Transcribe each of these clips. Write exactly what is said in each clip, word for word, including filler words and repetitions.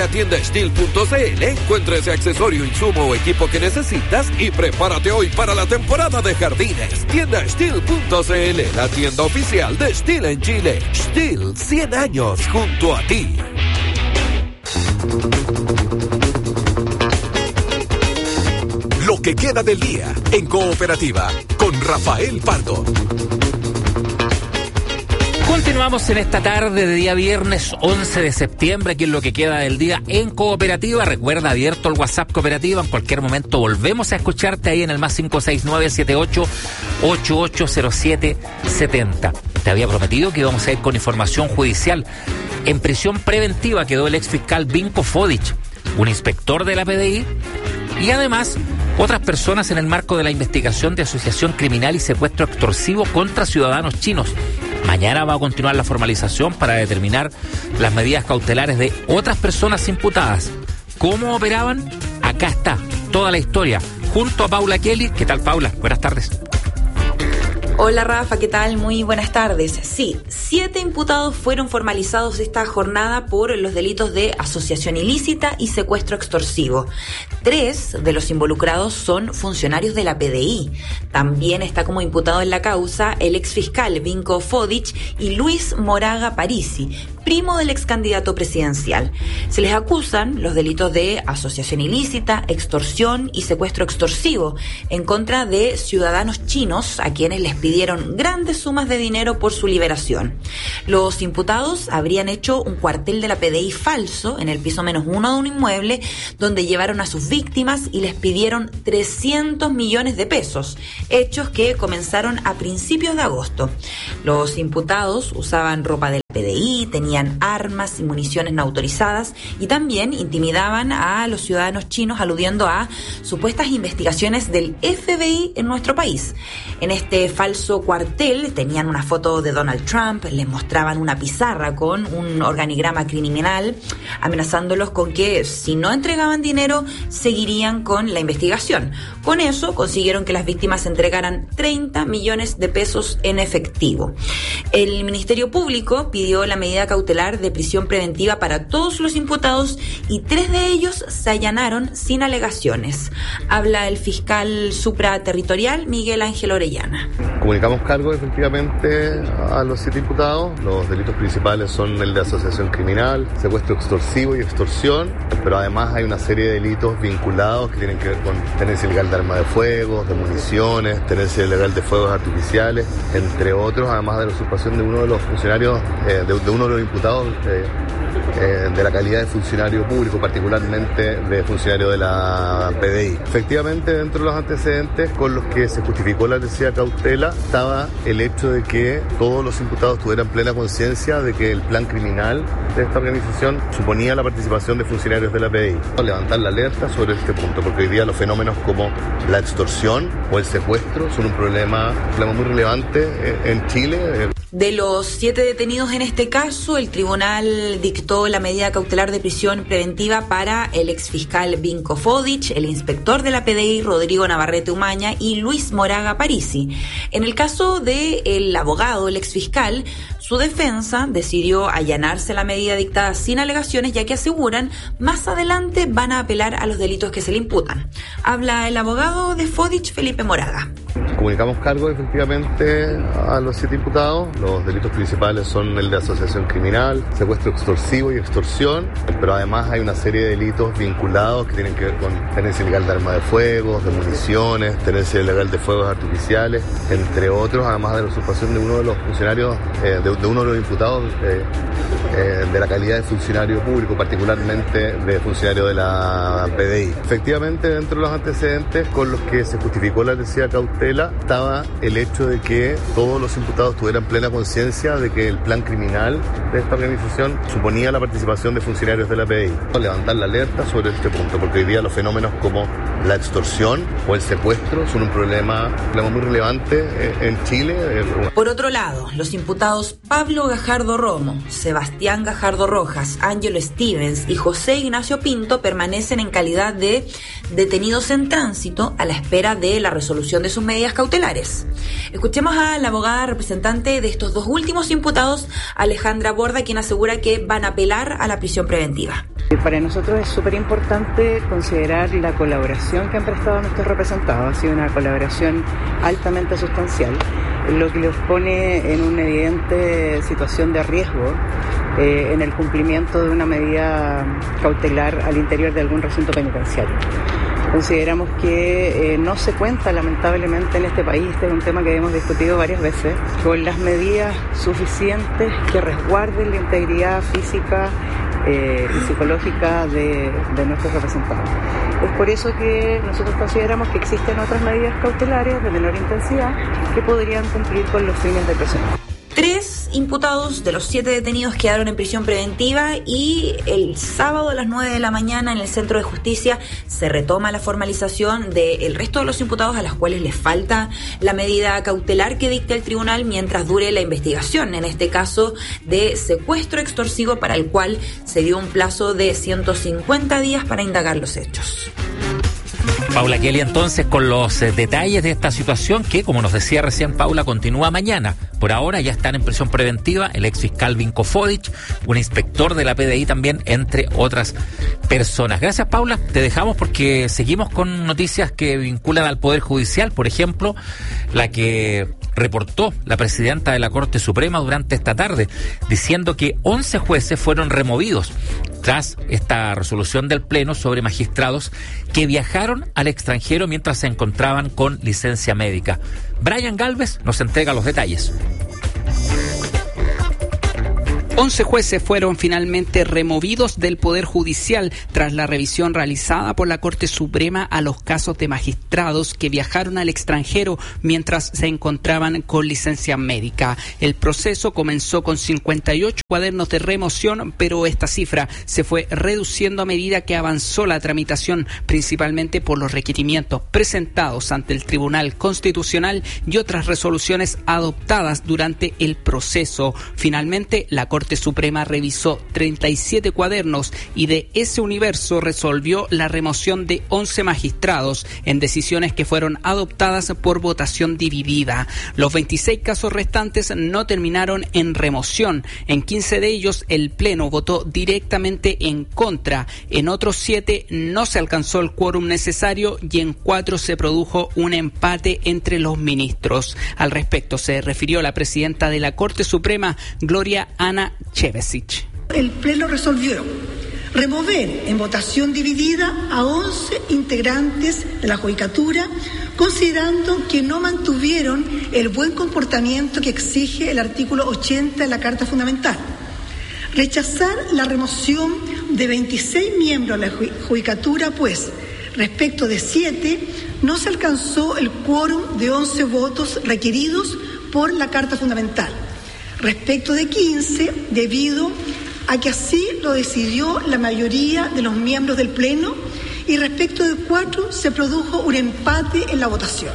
la tienda Stihl punto c l, encuentra ese accesorio, insumo o equipo que necesitas y prepárate hoy para la temporada de jardines. Tienda Stihl punto c l, la tienda oficial de Stihl en Chile. Stihl, cien años junto a ti. Lo que queda del día en Cooperativa con Rafael Pardo. Continuamos en esta tarde de día viernes once de septiembre, aquí en lo que queda del día en Cooperativa. Recuerda, abierto el WhatsApp Cooperativa, en cualquier momento volvemos a escucharte ahí en el más cinco seis nueve siete ocho ocho ocho cero siete siete cero. Te había prometido que íbamos a ir con información judicial. En prisión preventiva quedó el ex fiscal Vinko Fodic, un inspector de la P D I, y además otras personas en el marco de la investigación de asociación criminal y secuestro extorsivo contra ciudadanos chinos. Mañana va a continuar la formalización para determinar las medidas cautelares de otras personas imputadas. ¿Cómo operaban? Acá está toda la historia, junto a Paula Kelly. ¿Qué tal, Paula? Buenas tardes. Hola Rafa, ¿qué tal? Muy buenas tardes. Sí, siete imputados fueron formalizados esta jornada por los delitos de asociación ilícita y secuestro extorsivo. Tres de los involucrados son funcionarios de la P D I. También está como imputado en la causa el exfiscal Vinko Fodic y Luis Moraga Parisi, primo del ex candidato presidencial. Se les acusan los delitos de asociación ilícita, extorsión y secuestro extorsivo en contra de ciudadanos chinos a quienes les pidieron grandes sumas de dinero por su liberación. Los imputados habrían hecho un cuartel de la P D I falso en el piso menos uno de un inmueble donde llevaron a sus víctimas y les pidieron trescientos millones de pesos, hechos que comenzaron a principios de agosto. Los imputados usaban ropa de la P D I, tenían armas y municiones no autorizadas y también intimidaban a los ciudadanos chinos aludiendo a supuestas investigaciones del F B I en nuestro país. En este falso cuartel tenían una foto de Donald Trump, les mostraban una pizarra con un organigrama criminal, amenazándolos con que si no entregaban dinero seguirían con la investigación. Con eso consiguieron que las víctimas entregaran treinta millones de pesos en efectivo. El Ministerio Público pidió la medida cautelar de prisión preventiva para todos los imputados y tres de ellos se allanaron sin alegaciones. Habla el fiscal supraterritorial Miguel Ángel Orellana. Comunicamos cargos efectivamente a los siete imputados. Los delitos principales son el de asociación criminal, secuestro extorsivo y extorsión, pero además hay una serie de delitos vinculados que tienen que ver con tenencia ilegal de armas de fuego, de municiones, tenencia ilegal de fuegos artificiales, entre otros, además de la usurpación de uno de los funcionarios, eh, de, de uno de los imputados eh, eh, de la calidad de funcionario público, particularmente de funcionario de la P D I. Efectivamente, dentro de los antecedentes con los que se justificó la necesidad de cautela estaba el hecho de que todos los imputados tuvieran plena conciencia de que el plan criminal de esta organización suponía la participación de funcionarios de la P D I. Levantar la alerta sobre este punto, porque hoy día los fenómenos como la extorsión o el secuestro son un problema, un problema muy relevante en Chile. De los siete detenidos en este caso, el tribunal dictó la medida cautelar de prisión preventiva para el exfiscal Vinko Fodic, el inspector de la P D I Rodrigo Navarrete Umaña y Luis Moraga Parisi. En el caso del abogado, el exfiscal, su defensa decidió allanarse la medida dictada sin alegaciones, ya que aseguran más adelante van a apelar a los delitos que se le imputan. Habla el abogado de Fodic, Felipe Moraga. Comunicamos cargos efectivamente a los siete imputados. Los delitos principales son el de asociación criminal, secuestro extorsivo y extorsión, pero además hay una serie de delitos vinculados que tienen que ver con tenencia ilegal de armas de fuego, de municiones, tenencia ilegal de fuegos artificiales, entre otros, además de la usurpación de uno de los funcionarios, eh, de, de uno de los imputados eh, eh, de la calidad de funcionario público, particularmente de funcionario de la P D I. Efectivamente, dentro de los antecedentes con los que se justificó la necesidad de cautela estaba el hecho de que todos los imputados tuvieran plena conciencia de que el plan criminal de esta organización suponía la participación de funcionarios de la P D I. Levantar la alerta sobre este punto, porque hoy día los fenómenos como la extorsión o el secuestro son un problema, un problema muy relevante en Chile. Por otro lado, los imputados Pablo Gajardo Romo, Sebastián Gajardo Rojas, Ángelo Stevens y José Ignacio Pinto permanecen en calidad de detenidos en tránsito a la espera de la resolución de sus medidas cautelares. Escuchemos a la abogada representante de estos dos últimos imputados, Alejandra Borda, quien asegura que van a apelar a la prisión preventiva. Para nosotros es súper importante considerar la colaboración que han prestado nuestros representados. Ha sido una colaboración altamente sustancial, lo que los pone en una evidente situación de riesgo eh, en el cumplimiento de una medida cautelar al interior de algún recinto penitenciario. Consideramos que eh, no se cuenta lamentablemente en este país, este es un tema que hemos discutido varias veces, con las medidas suficientes que resguarden la integridad física eh, y psicológica de, de nuestros representados. Es por eso que nosotros consideramos que existen otras medidas cautelares de menor intensidad que podrían cumplir con los fines de presión. Tres imputados de los siete detenidos quedaron en prisión preventiva y el sábado a las nueve de la mañana en el Centro de Justicia se retoma la formalización del resto de los imputados a los cuales les falta la medida cautelar que dicta el tribunal mientras dure la investigación, en este caso de secuestro extorsivo para el cual se dio un plazo de ciento cincuenta días para indagar los hechos. Paula Kelly, entonces, con los eh, detalles de esta situación que, como nos decía recién Paula, continúa mañana. Por ahora ya están en prisión preventiva el ex fiscal Vinko Fodic, un inspector de la P D I también, entre otras personas. Gracias, Paula. Te dejamos porque seguimos con noticias que vinculan al Poder Judicial. Por ejemplo, la que reportó la presidenta de la Corte Suprema durante esta tarde, diciendo que once jueces fueron removidos tras esta resolución del Pleno sobre magistrados que viajaron al extranjero mientras se encontraban con licencia médica. Brian Galvez nos entrega los detalles. once jueces fueron finalmente removidos del Poder Judicial tras la revisión realizada por la Corte Suprema a los casos de magistrados que viajaron al extranjero mientras se encontraban con licencia médica. El proceso comenzó con cincuenta y ocho cuadernos de remoción, pero esta cifra se fue reduciendo a medida que avanzó la tramitación, principalmente por los requerimientos presentados ante el Tribunal Constitucional y otras resoluciones adoptadas durante el proceso. Finalmente, la Corte Suprema revisó treinta y siete cuadernos y de ese universo resolvió la remoción de once magistrados en decisiones que fueron adoptadas por votación dividida. Los veintiséis casos restantes no terminaron en remoción. En quince de ellos el Pleno votó directamente en contra. En otros siete no se alcanzó el quórum necesario y en cuatro se produjo un empate entre los ministros. Al respecto se refirió la presidenta de la Corte Suprema, Gloria Ana Chevesic. El Pleno resolvió remover en votación dividida a once integrantes de la Judicatura, considerando que no mantuvieron el buen comportamiento que exige el artículo ochenta de la Carta Fundamental. Rechazar la remoción de veintiséis miembros de la Judicatura, pues, respecto de siete, no se alcanzó el quórum de once votos requeridos por la Carta Fundamental. Respecto de quince, debido a que así lo decidió la mayoría de los miembros del Pleno, y respecto de cuatro se produjo un empate en la votación.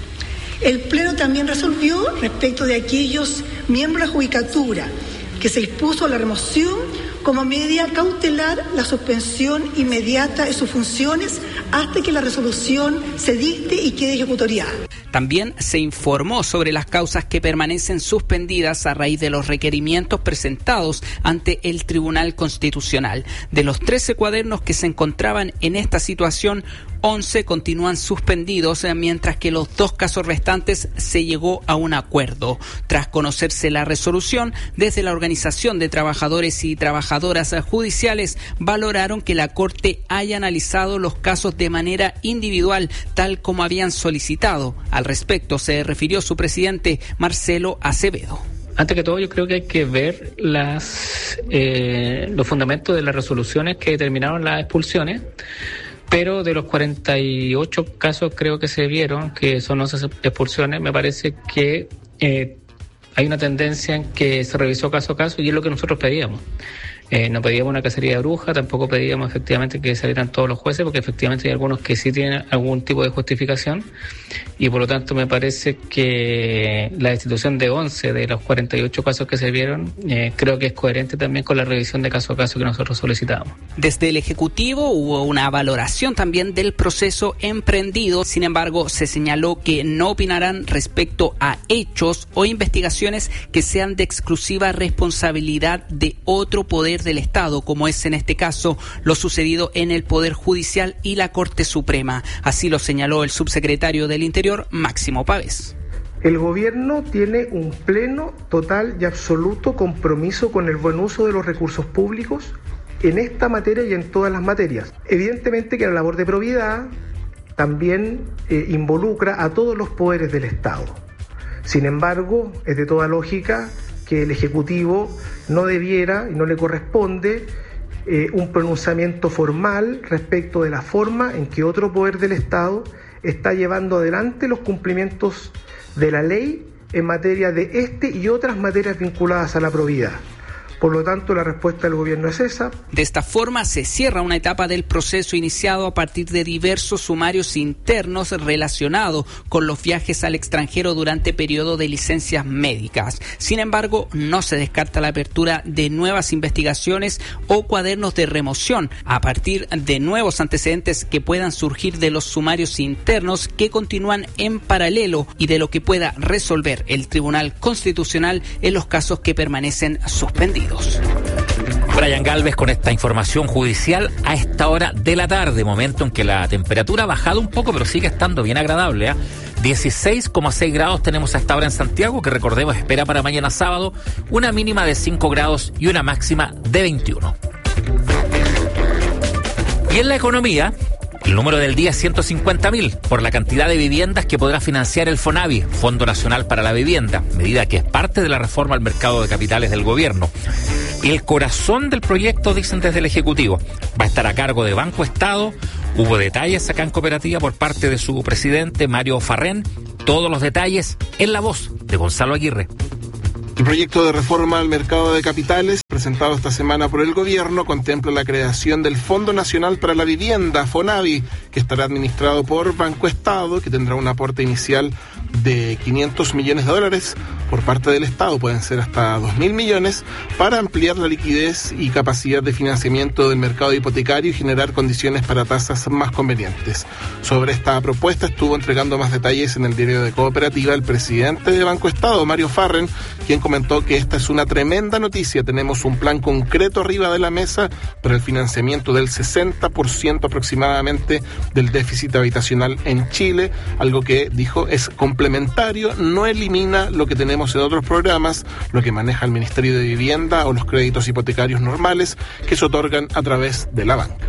El Pleno también resolvió, respecto de aquellos miembros de la Judicatura que se dispuso a la remoción, como medida cautelar la suspensión inmediata de sus funciones hasta que la resolución se dicte y quede ejecutoriada. También se informó sobre las causas que permanecen suspendidas a raíz de los requerimientos presentados ante el Tribunal Constitucional. De los trece cuadernos que se encontraban en esta situación, once continúan suspendidos, mientras que los dos casos restantes se llegó a un acuerdo. Tras conocerse la resolución, desde la Organización de Trabajadores y Trabajadoras Judiciales valoraron que la Corte haya analizado los casos de manera individual, tal como habían solicitado. Al respecto se refirió su presidente, Marcelo Acevedo. Antes que todo, yo creo que hay que ver las eh, los fundamentos de las resoluciones que determinaron las expulsiones. Pero de los cuarenta y ocho casos creo que se vieron, que son once expulsiones, me parece que eh, hay una tendencia en que se revisó caso a caso y es lo que nosotros pedíamos. Eh, no pedíamos una cacería de bruja, tampoco pedíamos efectivamente que salieran todos los jueces, porque efectivamente hay algunos que sí tienen algún tipo de justificación y por lo tanto me parece que la destitución de once de los cuarenta y ocho casos que se vieron eh, creo que es coherente también con la revisión de caso a caso que nosotros solicitábamos. Desde el Ejecutivo hubo una valoración también del proceso emprendido, sin embargo se señaló que no opinarán respecto a hechos o investigaciones que sean de exclusiva responsabilidad de otro poder poder del Estado, como es en este caso lo sucedido en el Poder Judicial y la Corte Suprema. Así lo señaló el subsecretario del Interior, Máximo Pavés. El gobierno tiene un pleno, total y absoluto compromiso con el buen uso de los recursos públicos en esta materia y en todas las materias. Evidentemente que la labor de probidad también eh, involucra a todos los poderes del Estado. Sin embargo, es de toda lógica que el Ejecutivo no debiera y no le corresponde eh, un pronunciamiento formal respecto de la forma en que otro poder del Estado está llevando adelante los cumplimientos de la ley en materia de este y otras materias vinculadas a la probidad. Por lo tanto, la respuesta del gobierno es esa. De esta forma, se cierra una etapa del proceso iniciado a partir de diversos sumarios internos relacionados con los viajes al extranjero durante periodo de licencias médicas. Sin embargo, no se descarta la apertura de nuevas investigaciones o cuadernos de remoción a partir de nuevos antecedentes que puedan surgir de los sumarios internos que continúan en paralelo y de lo que pueda resolver el Tribunal Constitucional en los casos que permanecen suspendidos. Brian Galvez con esta información judicial a esta hora de la tarde, momento en que la temperatura ha bajado un poco, pero sigue estando bien agradable, ¿eh? dieciséis coma seis grados tenemos a esta hora en Santiago, que recordemos espera para mañana sábado una mínima de cinco grados y una máxima de veintiuno. Y en la economía, el número del día es ciento cincuenta mil por la cantidad de viviendas que podrá financiar el FONAVI, Fondo Nacional para la Vivienda, medida que es parte de la reforma al mercado de capitales del gobierno. El corazón del proyecto, dicen desde el Ejecutivo, va a estar a cargo de Banco Estado. Hubo detalles acá en Cooperativa por parte de su presidente, Mario Farrén. Todos los detalles en la voz de Gonzalo Aguirre. El proyecto de reforma al mercado de capitales, presentado esta semana por el gobierno, contempla la creación del Fondo Nacional para la Vivienda, FONAVI, que estará administrado por Banco Estado, que tendrá un aporte inicial de quinientos millones de dólares por parte del Estado, pueden ser hasta dos mil millones, para ampliar la liquidez y capacidad de financiamiento del mercado hipotecario y generar condiciones para tasas más convenientes. Sobre esta propuesta estuvo entregando más detalles en el diario de Cooperativa el presidente de Banco Estado, Mario Farrén, quien comentó que esta es una tremenda noticia. Tenemos un plan concreto arriba de la mesa para el financiamiento del sesenta por ciento aproximadamente del déficit habitacional en Chile, algo que dijo es complementario, no elimina lo que tenemos en otros programas, lo que maneja el Ministerio de Vivienda o los créditos hipotecarios normales que se otorgan a través de la banca.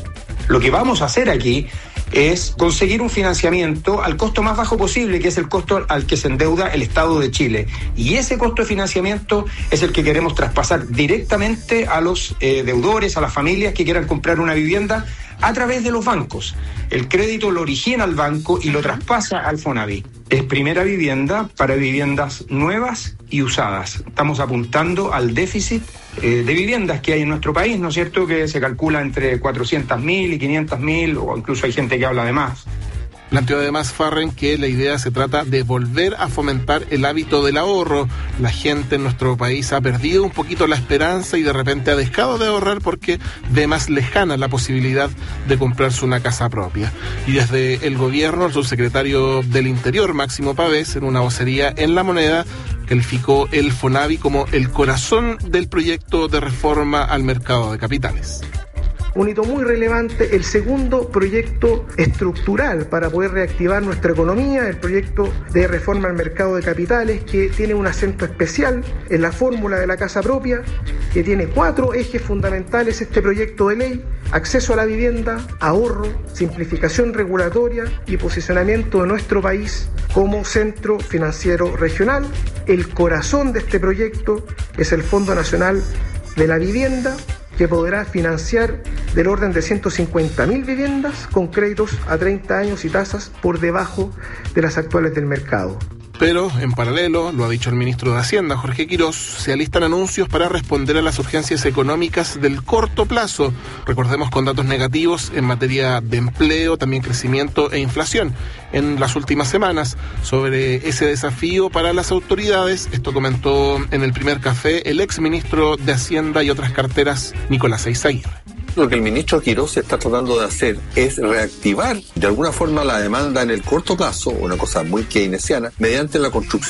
Lo que vamos a hacer aquí es conseguir un financiamiento al costo más bajo posible, que es el costo al que se endeuda el Estado de Chile. Y ese costo de financiamiento es el que queremos traspasar directamente a los eh, deudores, a las familias que quieran comprar una vivienda a través de los bancos. El crédito lo origina el banco y lo traspasa al FONAVI. Es primera vivienda para viviendas nuevas y usadas. Estamos apuntando al déficit eh, de viviendas que hay en nuestro país, ¿no es cierto?, que se calcula entre cuatrocientos mil y quinientos mil, o incluso hay gente que habla de más. Planteó además Farrén que la idea se trata de volver a fomentar el hábito del ahorro. La gente en nuestro país ha perdido un poquito la esperanza y de repente ha dejado de ahorrar porque ve más lejana la posibilidad de comprarse una casa propia. Y desde el gobierno, el subsecretario del Interior, Máximo Pavés, en una vocería en La Moneda, calificó el FONAVI como el corazón del proyecto de reforma al mercado de capitales. Un hito muy relevante, el segundo proyecto estructural para poder reactivar nuestra economía, el proyecto de reforma al mercado de capitales, que tiene un acento especial en la fórmula de la casa propia, que tiene cuatro ejes fundamentales este proyecto de ley: acceso a la vivienda, ahorro, simplificación regulatoria y posicionamiento de nuestro país como centro financiero regional. El corazón de este proyecto es el Fondo Nacional de la Vivienda, que podrá financiar del orden de ciento cincuenta mil viviendas con créditos a treinta años y tasas por debajo de las actuales del mercado. Pero, en paralelo, lo ha dicho el ministro de Hacienda, Jorge Quirós, se alistan anuncios para responder a las urgencias económicas del corto plazo. Recordemos, con datos negativos en materia de empleo, también crecimiento e inflación en las últimas semanas. Sobre ese desafío para las autoridades, esto comentó en el primer café el ex ministro de Hacienda y otras carteras, Nicolás Eizaguirre. Lo que el ministro Quirós está tratando de hacer es reactivar de alguna forma la demanda en el corto plazo, una cosa muy keynesiana, mediante la construcción.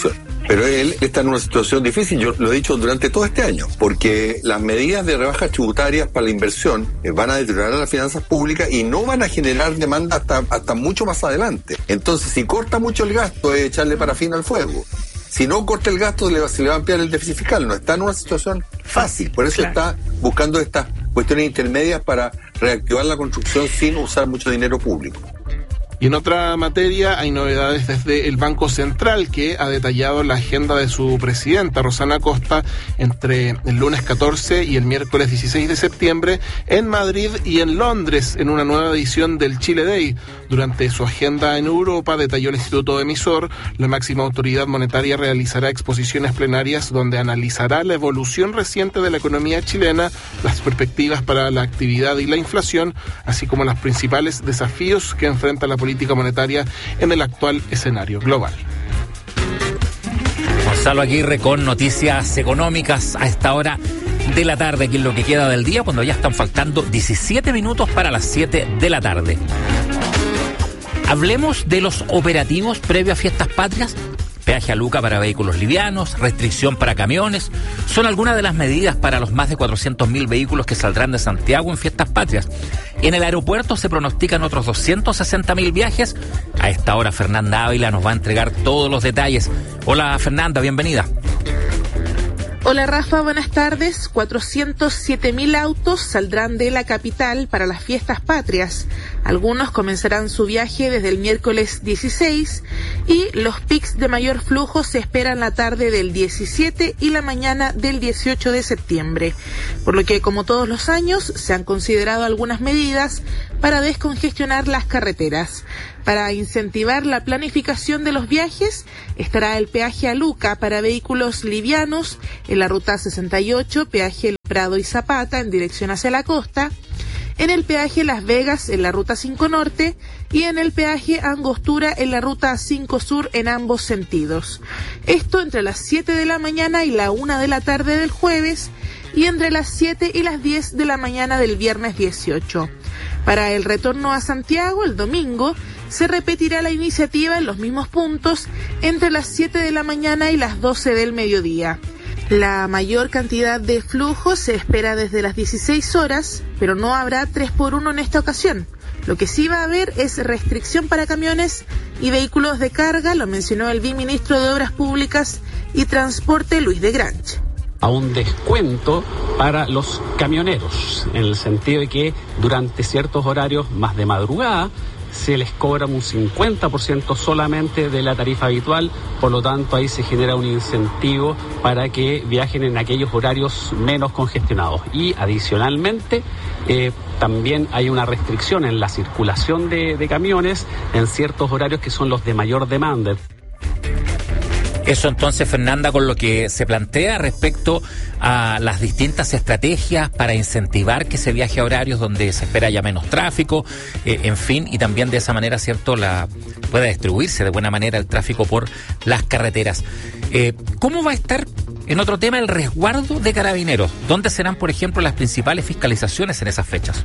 Pero él está en una situación difícil, yo lo he dicho durante todo este año, porque las medidas de rebajas tributarias para la inversión eh, van a deteriorar las finanzas públicas y no van a generar demanda hasta, hasta mucho más adelante. Entonces, si corta mucho el gasto, es echarle parafina al fuego. Si no corta el gasto, le va, se le va a ampliar el déficit fiscal. No está en una situación fácil. Por eso claro. está buscando estas cuestiones intermedias para reactivar la construcción sin usar mucho dinero público. Y en otra materia hay novedades desde el Banco Central, que ha detallado la agenda de su presidenta, Rosana Costa, entre el lunes catorce y el miércoles dieciséis de septiembre en Madrid y en Londres, en una nueva edición del Chile Day. Durante su agenda en Europa, detalló el Instituto Emisor, la máxima autoridad monetaria realizará exposiciones plenarias donde analizará la evolución reciente de la economía chilena, las perspectivas para la actividad y la inflación, así como los principales desafíos que enfrenta la política política monetaria en el actual escenario global. Gonzalo Aguirre con noticias económicas a esta hora de la tarde, aquí en lo que queda del día, cuando ya están faltando diecisiete minutos para las siete de la tarde. Hablemos de los operativos previo a Fiestas Patrias. Peaje a Luca para vehículos livianos, restricción para camiones, son algunas de las medidas para los más de cuatrocientos mil vehículos que saldrán de Santiago en Fiestas Patrias. En el aeropuerto se pronostican otros doscientos sesenta mil viajes. A esta hora Fernanda Ávila nos va a entregar todos los detalles. Hola Fernanda, bienvenida. Hola Rafa, buenas tardes. cuatrocientos siete mil autos saldrán de la capital para las Fiestas Patrias. Algunos comenzarán su viaje desde el miércoles dieciséis y los pics de mayor flujo se esperan la tarde del diecisiete y la mañana del dieciocho de septiembre. Por lo que, como todos los años, se han considerado algunas medidas para descongestionar las carreteras. Para incentivar la planificación de los viajes, estará el peaje a Luca para vehículos livianos en la ruta sesenta y ocho, peaje Prado y Zapata en dirección hacia la costa, en el peaje Las Vegas en la ruta cinco Norte y en el peaje Angostura en la ruta cinco Sur en ambos sentidos. Esto entre las siete de la mañana y la una de la tarde del jueves y entre las siete y las diez de la mañana del viernes dieciocho. Para el retorno a Santiago, el domingo, se repetirá la iniciativa en los mismos puntos entre las siete de la mañana y las doce del mediodía. La mayor cantidad de flujo se espera desde las dieciséis horas, pero no habrá tres por uno en esta ocasión. Lo que sí va a haber es restricción para camiones y vehículos de carga, lo mencionó el viceministro de Obras Públicas y Transporte, Luis de Granch. A un descuento para los camioneros, en el sentido de que durante ciertos horarios más de madrugada se les cobra un cincuenta por ciento solamente de la tarifa habitual, por lo tanto ahí se genera un incentivo para que viajen en aquellos horarios menos congestionados. Y adicionalmente eh, también hay una restricción en la circulación de, de camiones en ciertos horarios que son los de mayor demanda. Eso entonces, Fernanda, con lo que se plantea respecto a las distintas estrategias para incentivar que se viaje a horarios donde se espera ya menos tráfico, eh, en fin, y también de esa manera, cierto, la pueda distribuirse de buena manera el tráfico por las carreteras. Eh, ¿Cómo va a estar, en otro tema, el resguardo de carabineros? ¿Dónde serán, por ejemplo, las principales fiscalizaciones en esas fechas?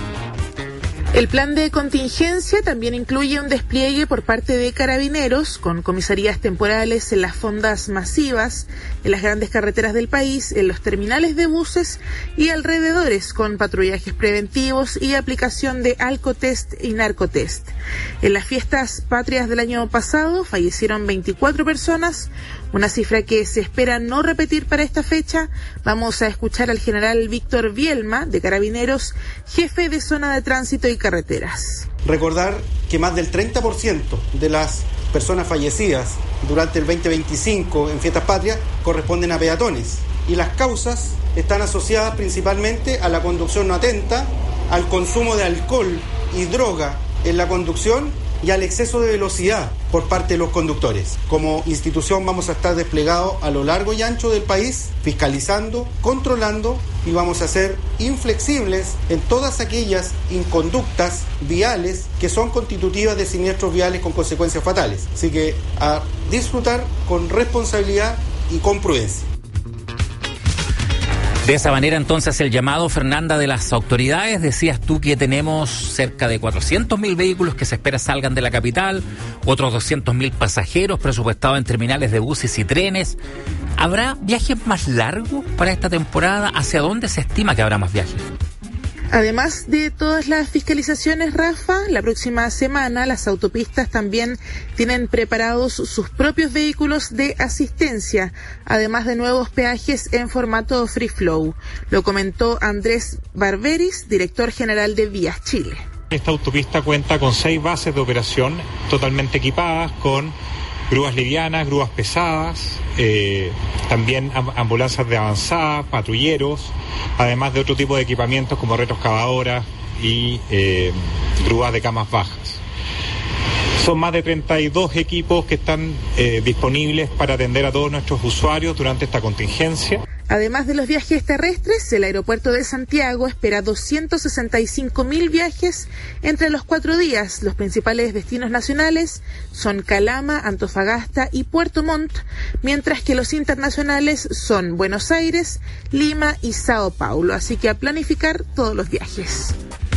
El plan de contingencia también incluye un despliegue por parte de carabineros con comisarías temporales en las fondas masivas, en las grandes carreteras del país, en los terminales de buses y alrededores, con patrullajes preventivos y aplicación de alcotest y narcotest. En las fiestas patrias del año pasado fallecieron veinticuatro personas, una cifra que se espera no repetir para esta fecha. Vamos a escuchar al general Víctor Bielma, de Carabineros, jefe de zona de tránsito y carreteras. Recordar que más del treinta por ciento de las personas fallecidas durante el veinte veinticinco en Fiestas Patrias corresponden a peatones y las causas están asociadas principalmente a la conducción no atenta, al consumo de alcohol y droga en la conducción y al exceso de velocidad por parte de los conductores. Como institución vamos a estar desplegados a lo largo y ancho del país, fiscalizando, controlando y vamos a ser inflexibles en todas aquellas inconductas viales que son constitutivas de siniestros viales con consecuencias fatales. Así que a disfrutar con responsabilidad y con prudencia. De esa manera, entonces, el llamado, Fernanda, de las autoridades. Decías tú que tenemos cerca de cuatrocientos mil vehículos que se espera salgan de la capital, otros doscientos mil pasajeros presupuestados en terminales de buses y trenes. ¿Habrá viajes más largos para esta temporada? ¿Hacia dónde se estima que habrá más viajes? Además de todas las fiscalizaciones, Rafa, la próxima semana las autopistas también tienen preparados sus propios vehículos de asistencia, además de nuevos peajes en formato free flow. Lo comentó Andrés Barberis, director general de Vías Chile. Esta autopista cuenta con seis bases de operación totalmente equipadas con grúas livianas, grúas pesadas, eh, también ambulancias de avanzada, patrulleros, además de otro tipo de equipamientos como retroexcavadoras y eh, grúas de camas bajas. Son más de treinta y dos equipos que están eh, disponibles para atender a todos nuestros usuarios durante esta contingencia. Además de los viajes terrestres, el aeropuerto de Santiago espera doscientos sesenta y cinco mil viajes entre los cuatro días. Los principales destinos nacionales son Calama, Antofagasta y Puerto Montt, mientras que los internacionales son Buenos Aires, Lima y Sao Paulo. Así que a planificar todos los viajes.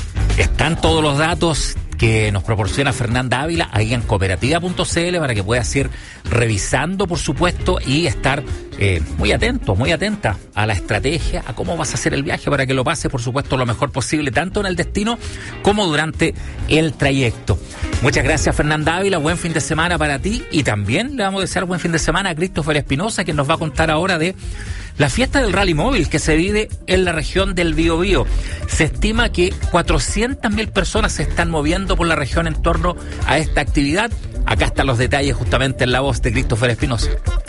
Están todos los datos que nos proporciona Fernanda Ávila ahí en cooperativa punto c l para que puedas ir revisando, por supuesto, y estar eh, muy atento, muy atenta a la estrategia, a cómo vas a hacer el viaje para que lo pases, por supuesto, lo mejor posible, tanto en el destino como durante el trayecto. Muchas gracias, Fernanda Ávila, buen fin de semana para ti, y también le vamos a desear buen fin de semana a Christopher Espinosa, quien nos va a contar ahora de la fiesta del Rally Móvil que se vive en la región del Biobío. Se estima que cuatrocientas mil personas se están moviendo por la región en torno a esta actividad. Acá están los detalles justamente en la voz de Christopher Espinosa.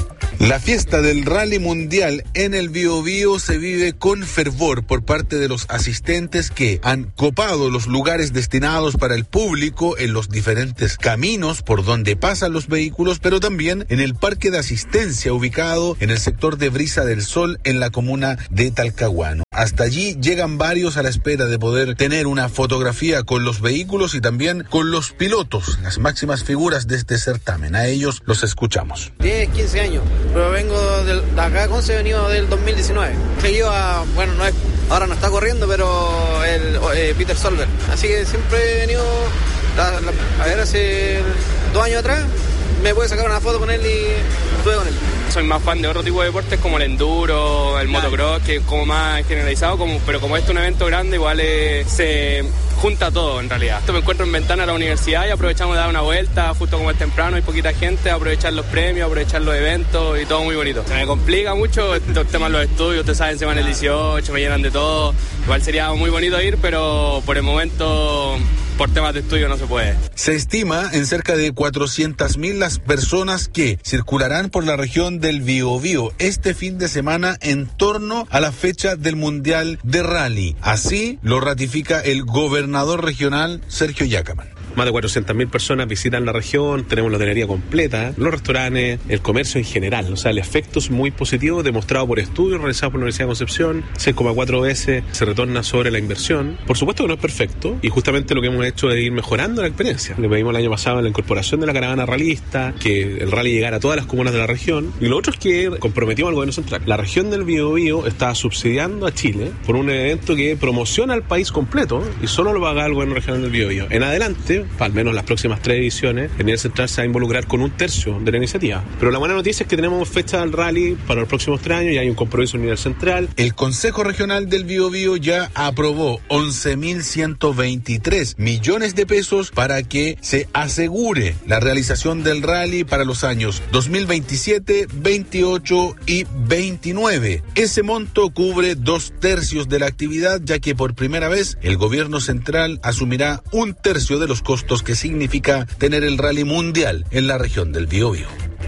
La fiesta del Rally Mundial en el Biobío se vive con fervor por parte de los asistentes que han copado los lugares destinados para el público en los diferentes caminos por donde pasan los vehículos, pero también en el parque de asistencia ubicado en el sector de Brisa del Sol en la comuna de Talcahuano. Hasta allí llegan varios a la espera de poder tener una fotografía con los vehículos y también con los pilotos, las máximas figuras de este certamen. A ellos los escuchamos. diez, quince años. Pero vengo del, de acá, Conce, he venido del dos mil diecinueve. Seguido a, bueno, no es, ahora no está corriendo, pero el eh, Peter Solberg. Así que siempre he venido, la, la, a ver, hace dos años atrás, me pude sacar una foto con él y estuve con él. Soy más fan de otro tipo de deportes como el enduro, el claro. motocross, que es como más generalizado, como, pero como este es un evento grande, igual eh, se junta todo en realidad. Esto me encuentro en ventana a la universidad y aprovechamos de dar una vuelta, justo como es temprano, hay poquita gente, aprovechar los premios, aprovechar los eventos y todo muy bonito. Se me complica mucho los temas de los estudios, ustedes saben, se van el dieciocho, me llenan de todo. Igual sería muy bonito ir, pero por el momento, por temas de estudio no se puede. Se estima en cerca de cuatrocientas mil las personas que circularán por la región del Biobío este fin de semana en torno a la fecha del Mundial de Rally. Así lo ratifica el gobernador regional Sergio Yacaman. Más de cuatrocientas mil personas visitan la región, tenemos la hotelería completa, los restaurantes, el comercio en general. O sea, el efecto es muy positivo, demostrado por estudios realizados por la Universidad de Concepción. seis coma cuatro veces se retorna sobre la inversión. Por supuesto que no es perfecto, y justamente lo que hemos hecho es ir mejorando la experiencia. Le pedimos el año pasado en la incorporación de la caravana rallyista, que el rally llegara a todas las comunas de la región. Y lo otro es que comprometimos al gobierno central. La región del Biobío está subsidiando a Chile por un evento que promociona al país completo, y solo lo paga el gobierno regional del Biobío. En adelante, al menos las próximas tres ediciones, el nivel central se va a involucrar con un tercio de la iniciativa. Pero la buena noticia es que tenemos fecha del rally para los próximos tres años y hay un compromiso a nivel central. El Consejo Regional del Biobío ya aprobó once mil ciento veintitrés millones de pesos para que se asegure la realización del rally para los años dos mil veintisiete, veintiocho y veintinueve. Ese monto cubre dos tercios de la actividad, ya que por primera vez el gobierno central asumirá un tercio de los costos que significa tener el rally mundial en la región del Biobío.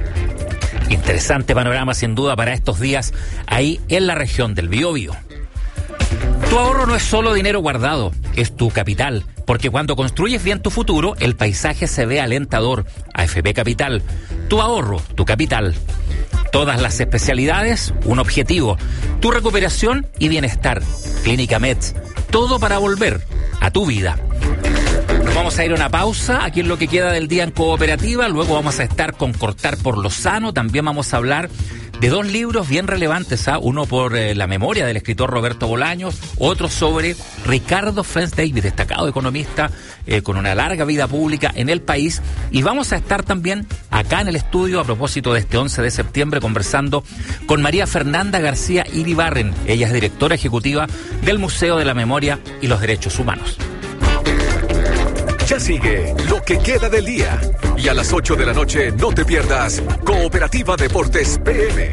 Interesante panorama sin duda para estos días ahí en la región del Biobío. Tu ahorro no es solo dinero guardado, es tu capital, porque cuando construyes bien tu futuro, el paisaje se ve alentador. A F P Capital, tu ahorro, tu capital. Todas las especialidades, un objetivo, tu recuperación y bienestar. Clínica Med, todo para volver a tu vida. Vamos a ir a una pausa aquí en lo que queda del día en Cooperativa. Luego vamos a estar con Cortar por lo Sano. También vamos a hablar de dos libros bien relevantes, ¿ah? Uno por eh, la memoria del escritor Roberto Bolaños, otro sobre Ricardo Frenz Davis, destacado economista eh, con una larga vida pública en el país. Y vamos a estar también acá en el estudio a propósito de este once de septiembre conversando con María Fernanda García Iribarren. Ella es directora ejecutiva del Museo de la Memoria y los Derechos Humanos. Ya sigue lo que queda del día. Y a las ocho de la noche no te pierdas Cooperativa Deportes P M.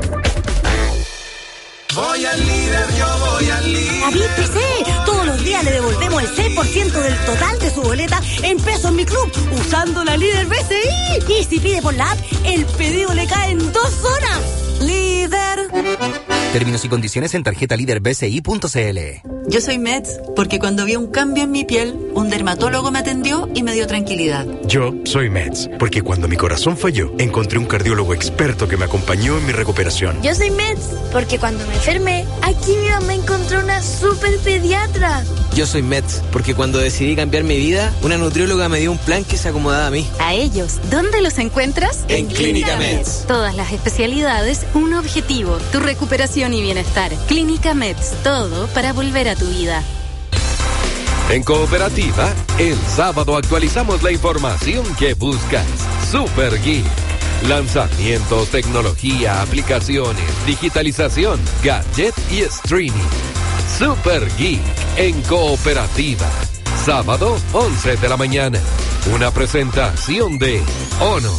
Voy al líder, yo voy al líder. David P C, todos los días le devolvemos el seis por ciento del total de su boleta en pesos mi club, usando la líder B C I. Y si pide por la app, el pedido le cae en dos horas. Líder. Términos y condiciones en tarjeta líder b c i punto c l. Yo soy Meds porque cuando vi un cambio en mi piel, un dermatólogo me atendió y me dio tranquilidad. Yo soy Meds porque cuando mi corazón falló, encontré un cardiólogo experto que me acompañó en mi recuperación. Yo soy Meds porque cuando me enfermé, aquí mi mamá encontró una super pediatra. Yo soy Meds porque cuando decidí cambiar mi vida, una nutrióloga me dio un plan que se acomodaba a mí. A ellos, ¿dónde los encuentras? En Clínica Meds. Todas las especialidades, un objetivo, tu recuperación y bienestar. Clínica Meds, todo para volver a tu vida. En Cooperativa, el sábado actualizamos la información que buscas. Super Geek. Lanzamientos, tecnología, aplicaciones, digitalización, gadget y streaming. Super Geek en Cooperativa. Sábado, once de la mañana. Una presentación de Honor.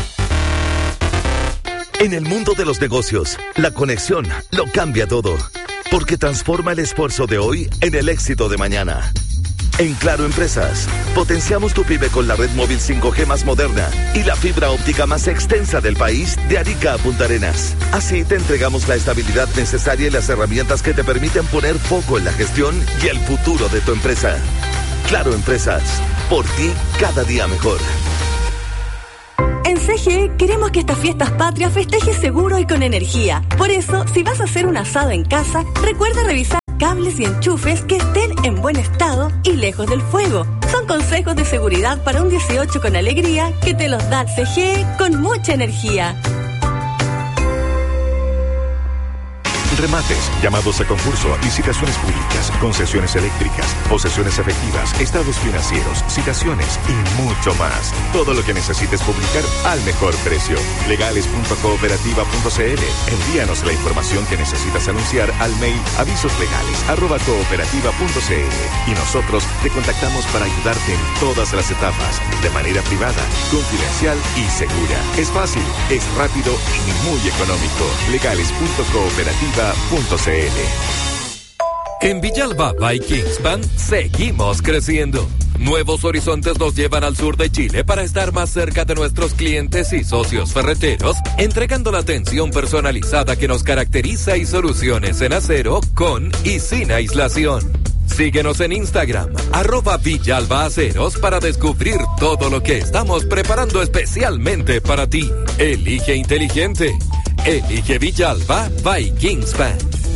En el mundo de los negocios, la conexión lo cambia todo, porque transforma el esfuerzo de hoy en el éxito de mañana. En Claro Empresas, potenciamos tu pyme con la red móvil cinco G más moderna y la fibra óptica más extensa del país de Arica a Punta Arenas. Así te entregamos la estabilidad necesaria y las herramientas que te permiten poner foco en la gestión y el futuro de tu empresa. Claro Empresas, por ti cada día mejor. En C G E queremos que estas fiestas patrias festejes seguro y con energía. Por eso, si vas a hacer un asado en casa, recuerda revisar cables y enchufes que estén en buen estado y lejos del fuego. Son consejos de seguridad para un dieciocho con alegría que te los da C G E con mucha energía. Remates, llamados a concurso, licitaciones públicas, concesiones eléctricas, posesiones efectivas, estados financieros, citaciones y mucho más. Todo lo que necesites publicar al mejor precio. legales punto cooperativa punto c l. Envíanos la información que necesitas anunciar al mail avisoslegales arroba cooperativa punto c l y nosotros te contactamos para ayudarte en todas las etapas, de manera privada, confidencial y segura. Es fácil, es rápido y muy económico. legales punto cooperativa punto c l. En Villalba by Kingspan seguimos creciendo. Nuevos horizontes nos llevan al sur de Chile para estar más cerca de nuestros clientes y socios ferreteros, entregando la atención personalizada que nos caracteriza y soluciones en acero con y sin aislación. Síguenos en Instagram, arroba Villalba Aceros, para descubrir todo lo que estamos preparando especialmente para ti. Elige inteligente. Elige Villalba by Kingspan.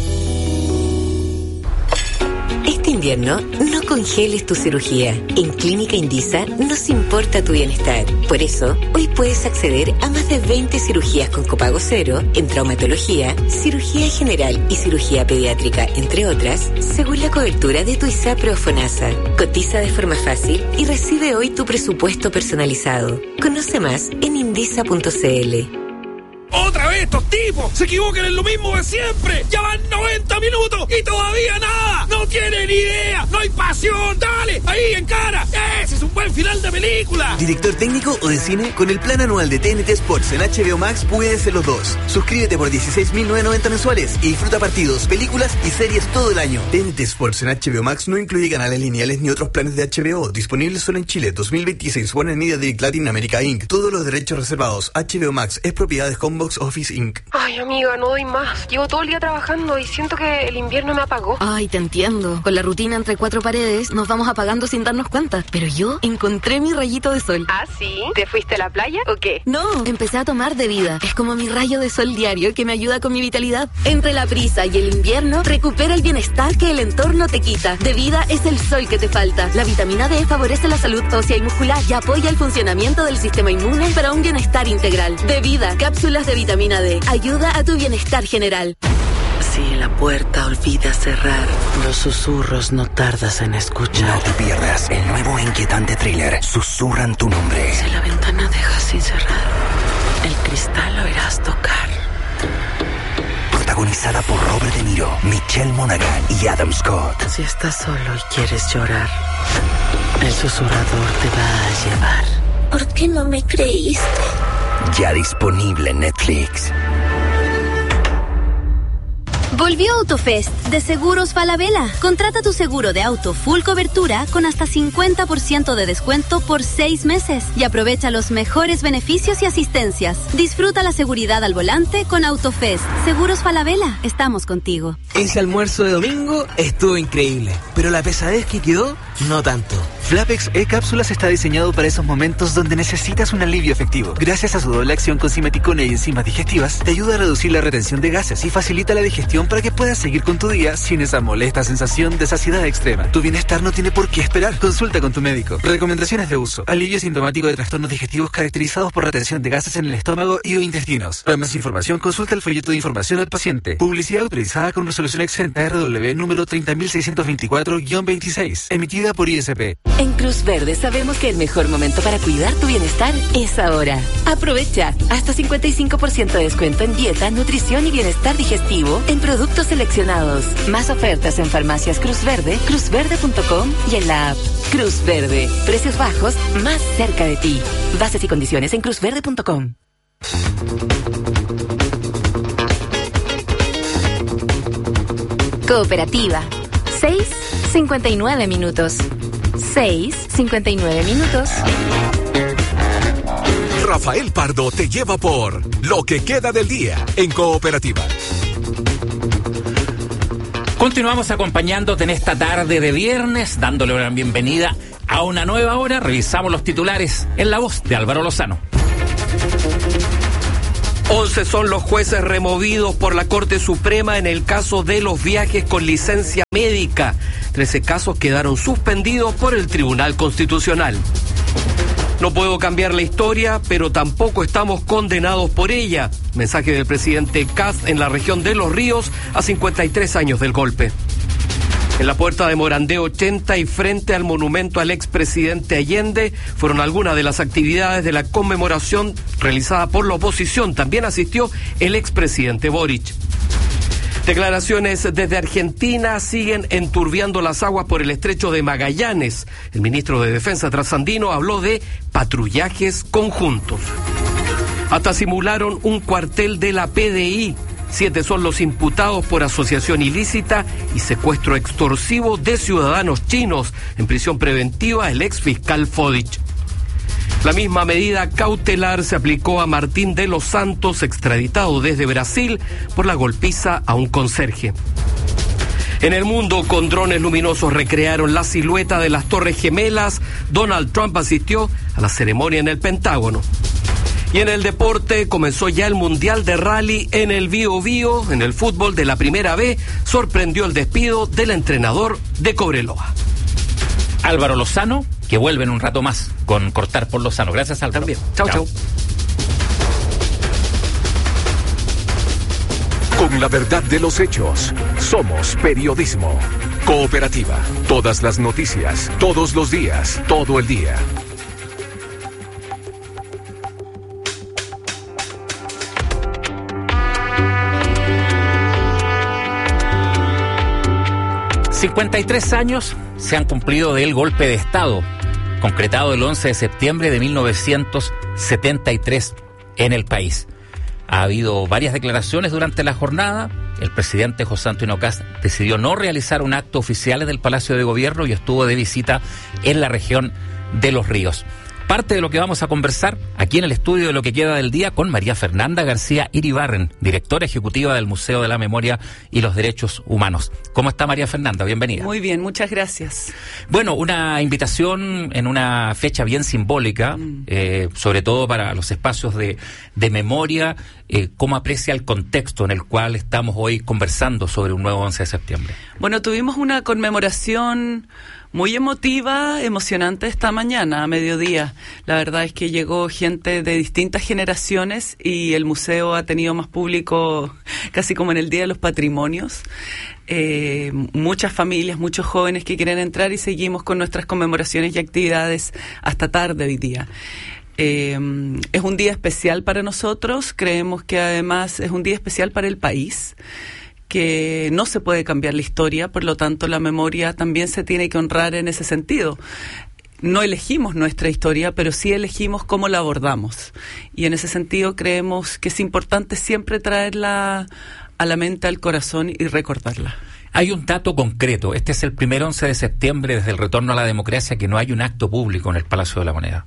Este invierno, no congeles tu cirugía. En Clínica Indisa nos importa tu bienestar. Por eso, hoy puedes acceder a más de veinte cirugías con copago cero en traumatología, cirugía general y cirugía pediátrica, entre otras, según la cobertura de tu ISAPRE o FONASA. Cotiza de forma fácil y recibe hoy tu presupuesto personalizado. Conoce más en indisa punto c l. ¡Otra vez estos tipos! ¡Se equivocan en lo mismo de siempre! ¡Ya van noventa minutos y todavía nada! ¡No tienen idea! ¡No hay pasión! ¡Dale! ¡Ahí, en cara! ¡Ese es un buen final de película! ¿Director técnico o de cine? Con el plan anual de T N T Sports en H B O Max puedes ser los dos. Suscríbete por dieciséis mil novecientos noventa mensuales y disfruta partidos, películas y series todo el año. T N T Sports en H B O Max no incluye canales lineales ni otros planes de H B O. Disponibles solo en Chile. dos mil veintiséis. Warner Media Direct Latin America incorporated. Todos los derechos reservados. H B O Max es propiedad de Homebox Office incorporated. Ay, amiga, no doy más. Llevo todo el día trabajando y siento que el invierno me apagó. Ay, te entiendo. Con la rutina entre cuatro paredes nos vamos apagando sin darnos cuenta. Pero yo encontré encontré mi rayito de sol. ¿Ah, sí? ¿Te fuiste a la playa o qué? No, empecé a tomar De Vida. Es como mi rayo de sol diario que me ayuda con mi vitalidad. Entre la prisa y el invierno, recupera el bienestar que el entorno te quita. De Vida es el sol que te falta. La vitamina D favorece la salud ósea y muscular y apoya el funcionamiento del sistema inmune para un bienestar integral. De Vida, cápsulas de vitamina D. Ayuda a tu bienestar general. Si la puerta olvida cerrar, los susurros no tardas en escuchar. No te pierdas el nuevo e inquietante thriller Susurran tu nombre. Si la ventana deja sin cerrar, el cristal lo irás tocar. Protagonizada por Robert De Niro, Michelle Monaghan y Adam Scott. Si estás solo y quieres llorar, el susurrador te va a llevar. ¿Por qué no me creíste? Ya disponible en Netflix. Volvió AutoFest de Seguros Falabella. Contrata tu seguro de auto full cobertura con hasta cincuenta por ciento de descuento por seis meses y aprovecha los mejores beneficios y asistencias. Disfruta la seguridad al volante con AutoFest. Seguros Falabella, estamos contigo. Ese almuerzo de domingo estuvo increíble, pero la pesadez que quedó, no tanto. Flapex E-Cápsulas está diseñado para esos momentos donde necesitas un alivio efectivo. Gracias a su doble acción con simeticona y enzimas digestivas, te ayuda a reducir la retención de gases y facilita la digestión para que puedas seguir con tu día sin esa molesta sensación de saciedad extrema. Tu bienestar no tiene por qué esperar. Consulta con tu médico. Recomendaciones de uso. Alivio sintomático de trastornos digestivos caracterizados por retención de gases en el estómago y o intestinos. Para más información, consulta el folleto de información al paciente. Publicidad autorizada con resolución exenta R W número treinta mil seiscientos veinticuatro guión veintiséis, emitida por I S P. En Cruz Verde sabemos que el mejor momento para cuidar tu bienestar es ahora. Aprovecha hasta cincuenta y cinco por ciento de descuento en dieta, nutrición y bienestar digestivo en productos seleccionados. Más ofertas en farmacias Cruz Verde, cruz verde punto com y en la app. Cruz Verde. Precios bajos más cerca de ti. Bases y condiciones en cruz verde punto com. Cooperativa. seis cincuenta y nueve minutos. seis cincuenta y nueve minutos. Rafael Pardo te lleva por lo que queda del día en Cooperativa. Continuamos acompañándote en esta tarde de viernes, dándole una bienvenida a una nueva hora. Revisamos los titulares en la voz de Álvaro Lozano. once son los jueces removidos por la Corte Suprema en el caso de los viajes con licencia médica. trece casos quedaron suspendidos por el Tribunal Constitucional. No puedo cambiar la historia, pero tampoco estamos condenados por ella. Mensaje del presidente Kast en la región de Los Ríos a cincuenta y tres años del golpe. En la puerta de Morandé ochenta y frente al monumento al expresidente Allende fueron algunas de las actividades de la conmemoración realizada por la oposición. También asistió el expresidente Boric. Declaraciones desde Argentina siguen enturbiando las aguas por el estrecho de Magallanes. El ministro de Defensa trasandino habló de patrullajes conjuntos. Hasta simularon un cuartel de la P D I. Siete son los imputados por asociación ilícita y secuestro extorsivo de ciudadanos chinos. En prisión preventiva el exfiscal Fodich. La misma medida cautelar se aplicó a Martín de los Santos, extraditado desde Brasil por la golpiza a un conserje. En el mundo, con drones luminosos recrearon la silueta de las Torres Gemelas. Donald Trump asistió a la ceremonia en el Pentágono. Y en el deporte comenzó ya el Mundial de Rally en el Bío Bío. En el fútbol de la Primera B sorprendió el despido del entrenador de Cobreloa. Álvaro Lozano, que vuelve en un rato más con Cortar por Lozano. Gracias, Álvaro. También. Chau, chau. Con la verdad de los hechos, somos periodismo. Cooperativa. Todas las noticias, todos los días, todo el día. cincuenta y tres años se han cumplido del golpe de Estado, concretado el once de septiembre de mil novecientos setenta y tres en el país. Ha habido varias declaraciones durante la jornada. El presidente José Antonio Kast decidió no realizar un acto oficial en el Palacio de Gobierno y estuvo de visita en la región de Los Ríos. parte de lo que vamos a conversar aquí en el estudio de Lo que queda del día con María Fernanda García Iribarren, directora ejecutiva del Museo de la Memoria y los Derechos Humanos. ¿Cómo está María Fernanda? Bienvenida. Muy bien, muchas gracias. Bueno, una invitación en una fecha bien simbólica, mm. eh, sobre todo para los espacios de, de memoria. Eh, ¿Cómo aprecia el contexto en el cual estamos hoy conversando sobre un nuevo once de septiembre? Bueno, tuvimos una conmemoración muy emotiva, emocionante esta mañana, a mediodía. La verdad es que llegó gente de distintas generaciones y el museo ha tenido más público casi como en el Día de los Patrimonios. Eh, muchas familias, muchos jóvenes que quieren entrar y seguimos con nuestras conmemoraciones y actividades hasta tarde hoy día. Eh, es un día especial para nosotros, creemos que además es un día especial para el país, que no se puede cambiar la historia, por lo tanto la memoria también se tiene que honrar en ese sentido. No elegimos nuestra historia, pero sí elegimos cómo la abordamos. Y en ese sentido creemos que es importante siempre traerla a la mente, al corazón y recordarla. Hay un dato concreto. Este es el primer once de septiembre desde el retorno a la democracia que no hay un acto público en el Palacio de la Moneda.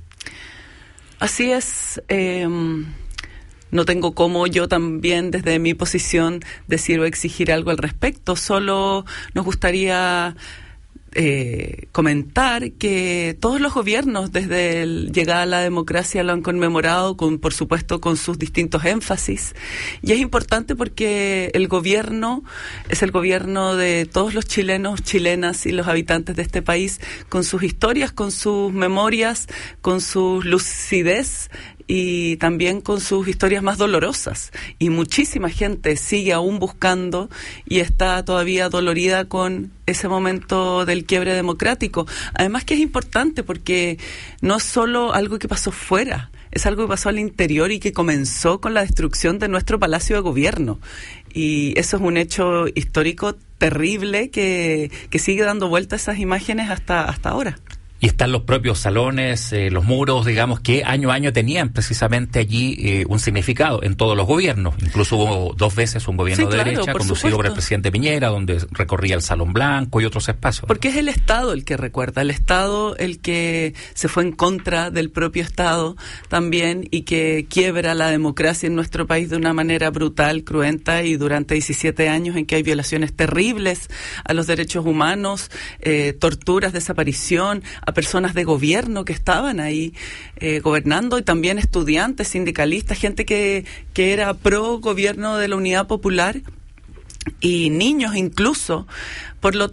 Así es. Eh, No tengo cómo yo también desde mi posición decir o exigir algo al respecto, solo nos gustaría eh, comentar que todos los gobiernos desde el llegada a la democracia lo han conmemorado, con, por supuesto con sus distintos énfasis, y es importante porque el gobierno es el gobierno de todos los chilenos, chilenas y los habitantes de este país, con sus historias, con sus memorias, con su lucidez, y también con sus historias más dolorosas. Y muchísima gente sigue aún buscando y está todavía dolorida con ese momento del quiebre democrático. Además que es importante porque no es solo algo que pasó fuera, es algo que pasó al interior y que comenzó con la destrucción de nuestro Palacio de Gobierno. Y eso es un hecho histórico terrible que, que sigue dando vuelta a esas imágenes hasta, hasta ahora. Y están los propios salones, eh, los muros, digamos, que año a año tenían precisamente allí eh, un significado en todos los gobiernos. Incluso hubo dos veces un gobierno sí, de claro, derecha, por conducido supuesto. por el presidente Piñera, donde recorría el Salón Blanco y otros espacios. Porque es el Estado el que recuerda, el Estado el que se fue en contra del propio Estado también y que quiebra la democracia en nuestro país de una manera brutal, cruenta, y durante diecisiete años en que hay violaciones terribles a los derechos humanos, eh, torturas, desaparición, a personas de gobierno que estaban ahí eh, gobernando, y también estudiantes, sindicalistas, gente que, que era pro gobierno de la Unidad Popular, y niños incluso. Por lo